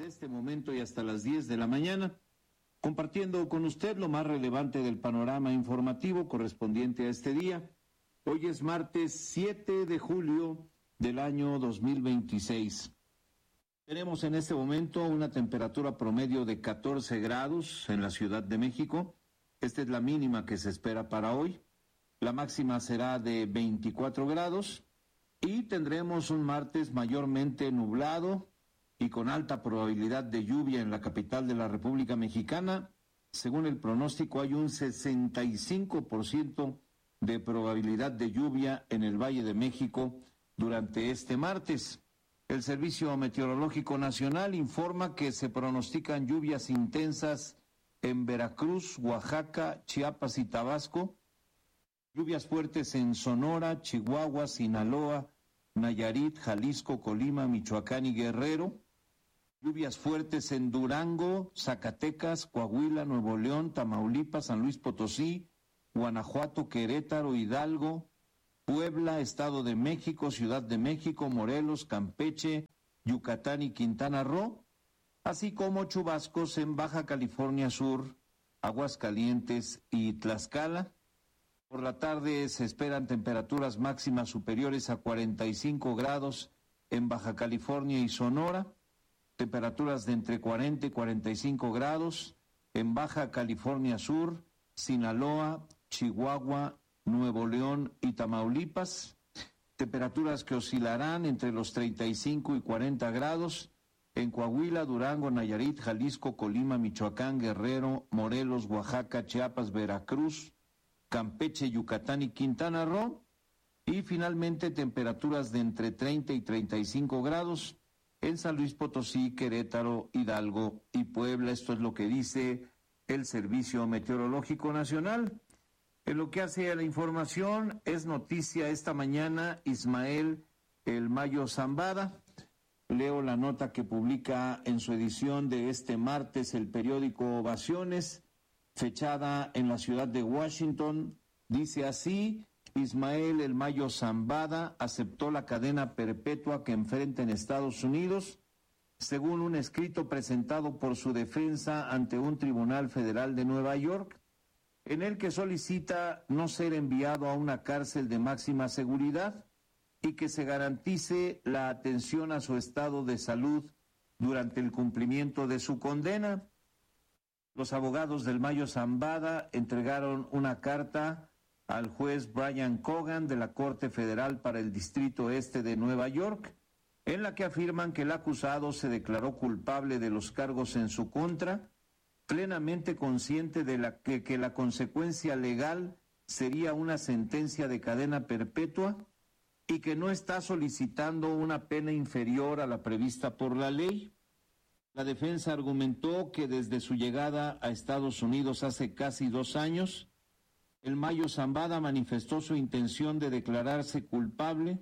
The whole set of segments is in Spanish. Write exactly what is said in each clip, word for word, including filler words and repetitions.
este momento y hasta las diez de la mañana, compartiendo con usted lo más relevante del panorama informativo correspondiente a este día. Hoy es martes siete de julio del año dos mil veintiséis. Tenemos en este momento una temperatura promedio de catorce grados en la Ciudad de México. Esta es la mínima que se espera para hoy. La máxima será de veinticuatro grados y tendremos un martes mayormente nublado y con alta probabilidad de lluvia en la capital de la República Mexicana. Según el pronóstico, hay un sesenta y cinco por ciento de probabilidad de lluvia en el Valle de México durante este martes. El Servicio Meteorológico Nacional informa que se pronostican lluvias intensas en Veracruz, Oaxaca, Chiapas y Tabasco, lluvias fuertes en Sonora, Chihuahua, Sinaloa, Nayarit, Jalisco, Colima, Michoacán y Guerrero, lluvias fuertes en Durango, Zacatecas, Coahuila, Nuevo León, Tamaulipas, San Luis Potosí, Guanajuato, Querétaro, Hidalgo, Puebla, Estado de México, Ciudad de México, Morelos, Campeche, Yucatán y Quintana Roo, así como chubascos en Baja California Sur, Aguascalientes y Tlaxcala. Por la tarde se esperan temperaturas máximas superiores a cuarenta y cinco grados en Baja California y Sonora, temperaturas de entre cuarenta y cuarenta y cinco grados en Baja California Sur, Sinaloa, Chihuahua, Nuevo León y Tamaulipas, temperaturas que oscilarán entre los treinta y cinco y cuarenta grados en Coahuila, Durango, Nayarit, Jalisco, Colima, Michoacán, Guerrero, Morelos, Oaxaca, Chiapas, Veracruz, Campeche, Yucatán y Quintana Roo, y finalmente temperaturas de entre treinta y treinta y cinco grados en San Luis Potosí, Querétaro, Hidalgo y Puebla. Esto es lo que dice el Servicio Meteorológico Nacional. En lo que hace a la información, es noticia esta mañana Ismael El Mayo Zambada. Leo la nota que publica en su edición de este martes el periódico Ovaciones, fechada en la ciudad de Washington. Dice así: Ismael El Mayo Zambada aceptó la cadena perpetua que enfrenta en Estados Unidos, según un escrito presentado por su defensa ante un tribunal federal de Nueva York, en el que solicita no ser enviado a una cárcel de máxima seguridad y que se garantice la atención a su estado de salud durante el cumplimiento de su condena. Los abogados del Mayo Zambada entregaron una carta al juez Brian Cogan de la Corte Federal para el Distrito Este de Nueva York, en la que afirman que el acusado se declaró culpable de los cargos en su contra, plenamente consciente de la que, que la consecuencia legal sería una sentencia de cadena perpetua y que no está solicitando una pena inferior a la prevista por la ley. La defensa argumentó que desde su llegada a Estados Unidos hace casi dos años, el Mayo Zambada manifestó su intención de declararse culpable,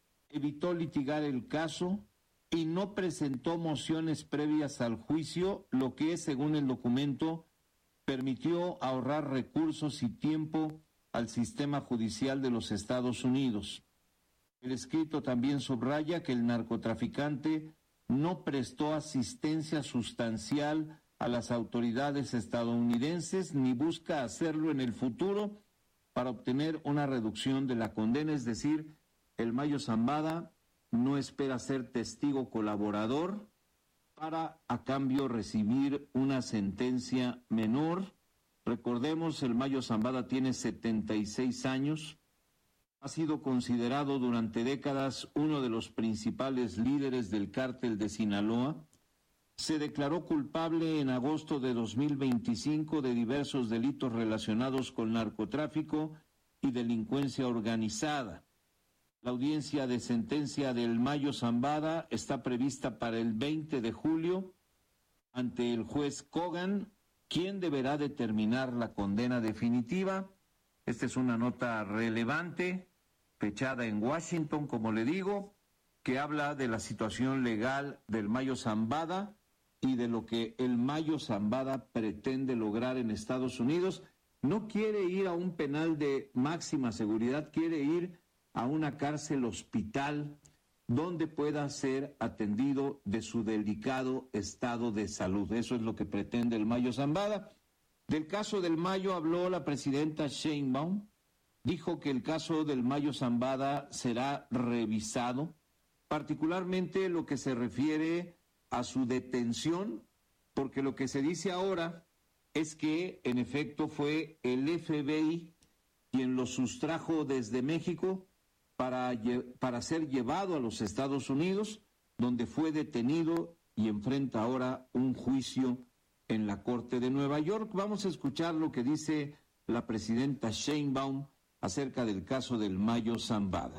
evitó litigar el caso y no presentó mociones previas al juicio, lo que, según el documento, permitió ahorrar recursos y tiempo al sistema judicial de los Estados Unidos. El escrito también subraya que el narcotraficante no prestó asistencia sustancial a las autoridades estadounidenses ni busca hacerlo en el futuro para obtener una reducción de la condena. Es decir, el Mayo Zambada no espera ser testigo colaborador para a cambio recibir una sentencia menor. Recordemos, el Mayo Zambada tiene setenta y seis años, ha sido considerado durante décadas uno de los principales líderes del cártel de Sinaloa. Se declaró culpable en agosto de dos mil veinticinco de diversos delitos relacionados con narcotráfico y delincuencia organizada. La audiencia de sentencia del Mayo Zambada está prevista para el veinte de julio ante el juez Cogan, quien deberá determinar la condena definitiva. Esta es una nota relevante, fechada en Washington, como le digo, que habla de la situación legal del Mayo Zambada y de lo que el Mayo Zambada pretende lograr en Estados Unidos. No quiere ir a un penal de máxima seguridad, quiere ir a una cárcel hospital donde pueda ser atendido de su delicado estado de salud. Eso es lo que pretende el Mayo Zambada. Del caso del Mayo habló la presidenta Sheinbaum, dijo que el caso del Mayo Zambada será revisado, particularmente lo que se refiere a su detención, porque lo que se dice ahora es que en efecto fue el F B I quien lo sustrajo desde México para, para ser llevado a los Estados Unidos, donde fue detenido y enfrenta ahora un juicio en la Corte de Nueva York. Vamos a escuchar lo que dice la presidenta Sheinbaum acerca del caso del Mayo Zambada.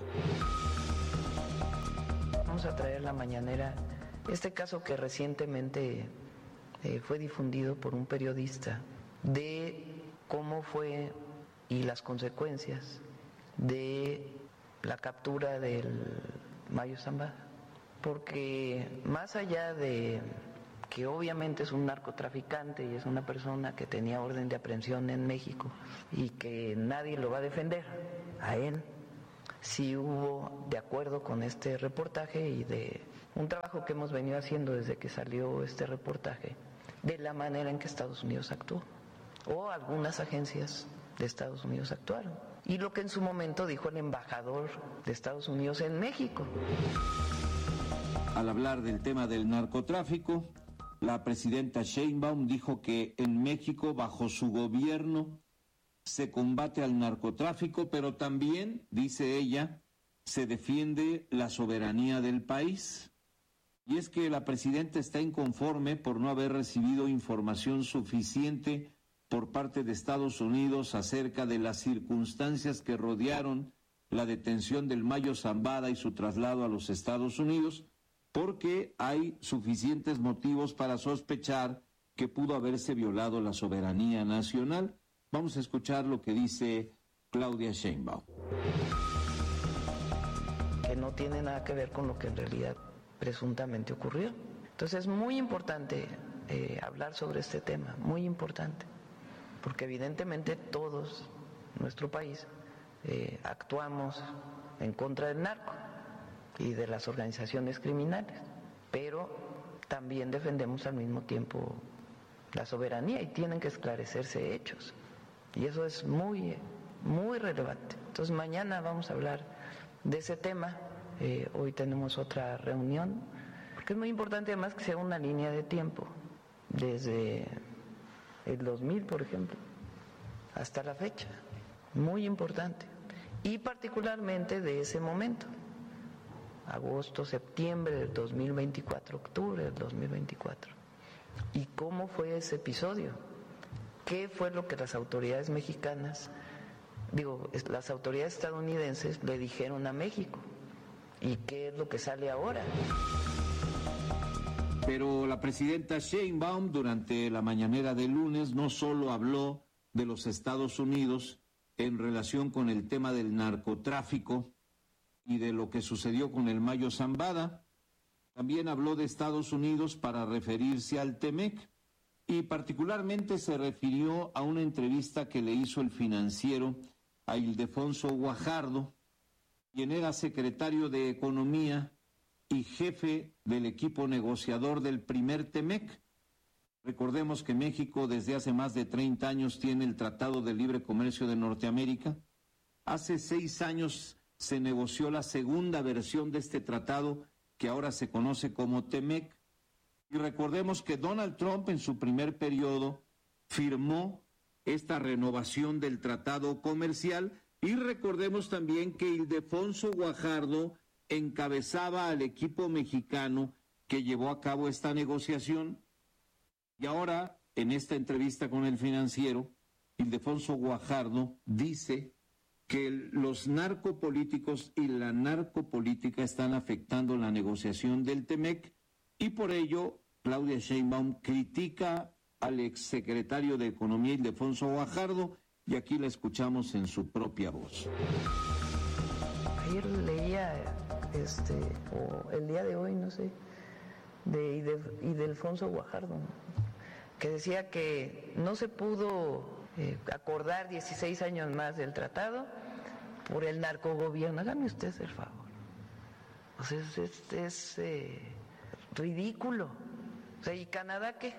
Vamos a traer la mañanera este caso que recientemente eh, fue difundido por un periodista de cómo fue y las consecuencias de la captura del Mayo Zambada, porque más allá de que obviamente es un narcotraficante y es una persona que tenía orden de aprehensión en México y que nadie lo va a defender a él, sí hubo, de acuerdo con este reportaje y de un trabajo que hemos venido haciendo desde que salió este reportaje, de la manera en que Estados Unidos actuó, o algunas agencias de Estados Unidos actuaron, y lo que en su momento dijo el embajador de Estados Unidos en México. Al hablar del tema del narcotráfico, la presidenta Sheinbaum dijo que en México, bajo su gobierno, se combate al narcotráfico, pero también, dice ella, se defiende la soberanía del país. Y es que la presidenta está inconforme por no haber recibido información suficiente por parte de Estados Unidos acerca de las circunstancias que rodearon la detención del Mayo Zambada y su traslado a los Estados Unidos, porque hay suficientes motivos para sospechar que pudo haberse violado la soberanía nacional. Vamos a escuchar lo que dice Claudia Sheinbaum. Que no tiene nada que ver con lo que en realidad presuntamente ocurrió. Entonces es muy importante eh, hablar sobre este tema, muy importante, porque evidentemente todos, nuestro país, eh, actuamos en contra del narco y de las organizaciones criminales, pero también defendemos al mismo tiempo la soberanía y tienen que esclarecerse hechos, y eso es muy, muy relevante. Entonces mañana vamos a hablar de ese tema. Eh, hoy tenemos otra reunión, porque es muy importante además que sea una línea de tiempo, desde el dos mil, por ejemplo, hasta la fecha, muy importante, y particularmente de ese momento, agosto, septiembre del dos mil veinticuatro, octubre del dos mil veinticuatro, y cómo fue ese episodio, qué fue lo que las autoridades mexicanas, digo, las autoridades estadounidenses le dijeron a México, y qué es lo que sale ahora. Pero la presidenta Sheinbaum durante la mañanera de lunes no solo habló de los Estados Unidos en relación con el tema del narcotráfico y de lo que sucedió con el Mayo Zambada, también habló de Estados Unidos para referirse al Temec, y particularmente se refirió a una entrevista que le hizo el Financiero a Ildefonso Guajardo, quien era secretario de Economía y jefe del equipo negociador del primer Temec. Recordemos que México desde hace más de treinta años tiene el Tratado de Libre Comercio de Norteamérica. Hace seis años se negoció la segunda versión de este tratado, que ahora se conoce como Temec. Y recordemos que Donald Trump en su primer periodo firmó esta renovación del tratado comercial. Y recordemos también que Ildefonso Guajardo encabezaba al equipo mexicano que llevó a cabo esta negociación. Y ahora, en esta entrevista con el Financiero, Ildefonso Guajardo dice que los narcopolíticos y la narcopolítica están afectando la negociación del Temec, y por ello Claudia Sheinbaum critica al exsecretario de Economía Ildefonso Guajardo, y aquí la escuchamos en su propia voz. Ayer leía, este, o el día de hoy, no sé, de Ildefonso Guajardo, que decía que no se pudo eh, acordar dieciséis años más del tratado por el narcogobierno. Hágame usted el favor. O sea, es, es, es eh, ridículo. O sea, ¿y Canadá qué?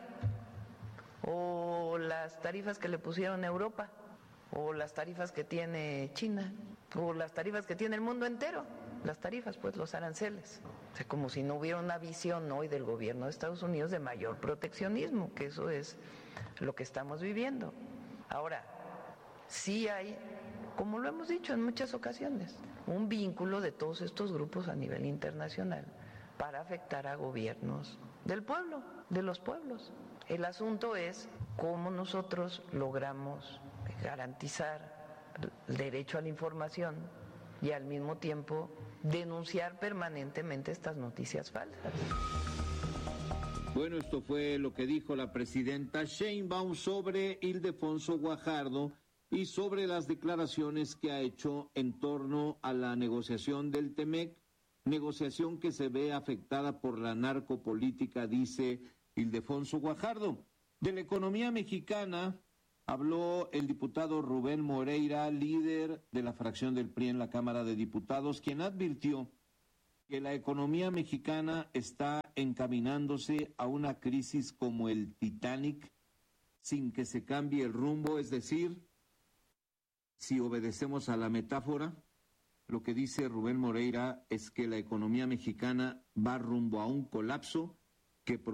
O las tarifas que le pusieron a Europa, o las tarifas que tiene China, o las tarifas que tiene el mundo entero. Las tarifas, pues, los aranceles. O sea, como si no hubiera una visión hoy del gobierno de Estados Unidos de mayor proteccionismo, que eso es lo que estamos viviendo. Ahora, sí hay, como lo hemos dicho en muchas ocasiones, un vínculo de todos estos grupos a nivel internacional para afectar a gobiernos del pueblo, de los pueblos. El asunto es cómo nosotros logramos garantizar el derecho a la información y al mismo tiempo denunciar permanentemente estas noticias falsas. Bueno, esto fue lo que dijo la presidenta Sheinbaum sobre Ildefonso Guajardo y sobre las declaraciones que ha hecho en torno a la negociación del Temec, negociación que se ve afectada por la narcopolítica, dice Ildefonso Guajardo. De la economía mexicana habló el diputado Rubén Moreira, líder de la fracción del P R I en la Cámara de Diputados, quien advirtió que la economía mexicana está encaminándose a una crisis como el Titanic, sin que se cambie el rumbo, es decir, si obedecemos a la metáfora, lo que dice Rubén Moreira es que la economía mexicana va rumbo a un colapso que